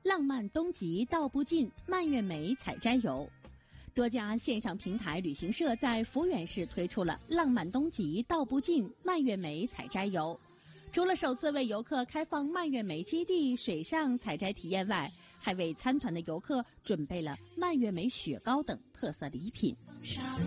浪漫东极道不尽蔓越莓采摘游。多家线上平台旅行社在抚远市推出了浪漫东极道不尽蔓越莓采摘游。除了首次为游客开放蔓越莓基地水上采摘体验外，还为参团的游客准备了蔓越莓雪糕等特色礼品。